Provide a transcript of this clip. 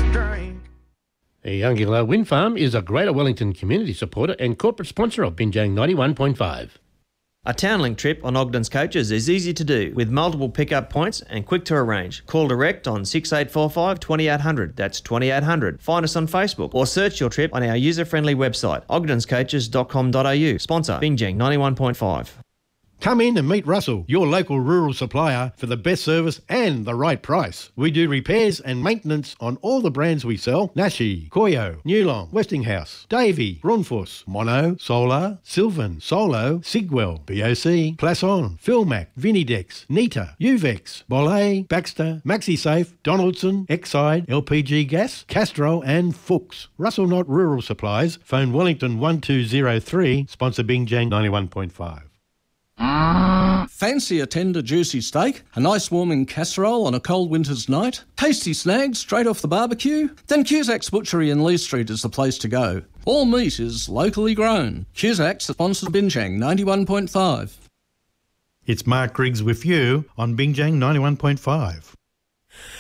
drink. Youngilla Wind Farm is a Greater Wellington community supporter and corporate sponsor of Binjang 91.5. A Townlink trip on Ogden's Coaches is easy to do with multiple pickup points and quick to arrange. Call direct on 6845 2800. That's 2800. Find us on Facebook or search your trip on our user-friendly website, ogdenscoaches.com.au. Sponsor Binjang 91.5. Come in and meet Russell, your local rural supplier, for the best service and the right price. We do repairs and maintenance on all the brands we sell: Nashi, Koyo, Newlong, Westinghouse, Davey, Brunfuss, Mono, Solar, Sylvan, Solo, Sigwell, BOC, Plasson, Philmac, Vinidex, Nita, Uvex, Bolle, Baxter, MaxiSafe, Donaldson, Exide, LPG Gas, Castrol and Fuchs. Russell Knott Rural Supplies, phone Wellington 1203, sponsor Binjang 91.5. Fancy a tender, juicy steak? A nice warming casserole on a cold winter's night? Tasty snags straight off the barbecue? Then Cusac's Butchery in Lee Street is the place to go. All meat is locally grown. Cusac's sponsors Binjang 91.5. It's Mark Griggs with you on Binjang 91.5.